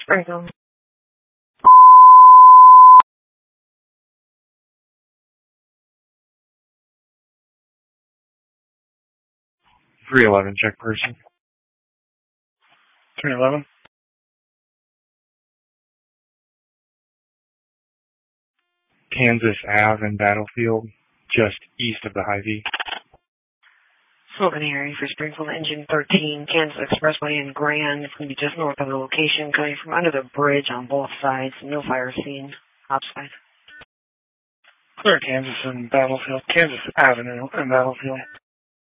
Springfield. 311, check person. 311. Kansas Ave and Battlefield, just east of the Hy-Vee. Smoking area for Springfield, engine 13, Kansas Expressway in Grand. It's going to be just north of the location, coming from under the bridge on both sides. No fire scene. Outside. Clear Kansas and Battlefield. Kansas Avenue and Battlefield.